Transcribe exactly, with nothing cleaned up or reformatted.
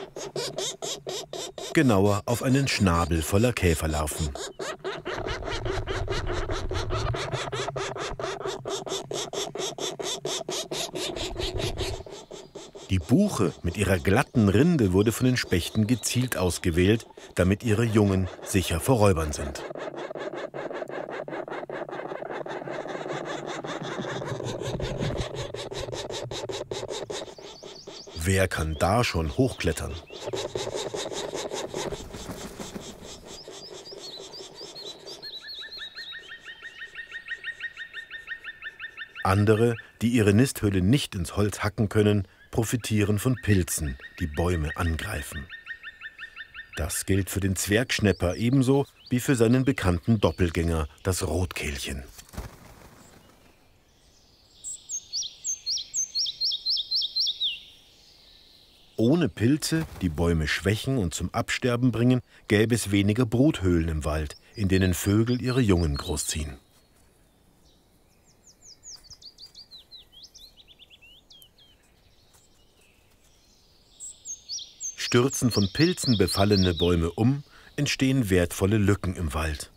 Genauer auf einen Schnabel voller Käferlarven. Die Buche mit ihrer glatten Rinde wurde von den Spechten gezielt ausgewählt, damit ihre Jungen sicher vor Räubern sind. Wer kann da schon hochklettern? Andere, die ihre Nisthöhle nicht ins Holz hacken können, profitieren von Pilzen, die Bäume angreifen. Das gilt für den Zwergschnäpper ebenso wie für seinen bekannten Doppelgänger, das Rotkehlchen. Ohne Pilze, die Bäume schwächen und zum Absterben bringen, gäbe es weniger Bruthöhlen im Wald, in denen Vögel ihre Jungen großziehen. Stürzen von Pilzen befallene Bäume um, entstehen wertvolle Lücken im Wald.